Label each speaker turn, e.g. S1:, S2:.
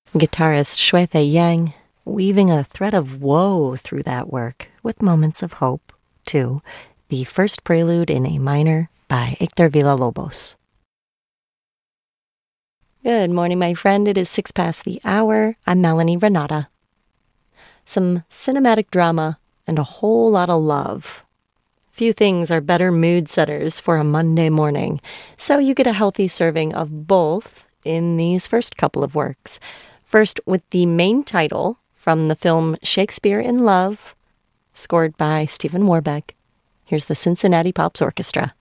S1: Guitarist Shuifei Yang weaving a thread of woe through that work with moments of hope, too. The first prelude in A minor by Hector Villa-Lobos. Good morning, my friend. It is 6 past the hour. I'm Melanie Renata. Some cinematic drama and a whole lot of love. Few things are better mood setters for a Monday morning, so you get a healthy serving of both in these first couple of works. First, with the main title from the film Shakespeare in Love, scored by Stephen Warbeck. Here's the Cincinnati Pops Orchestra.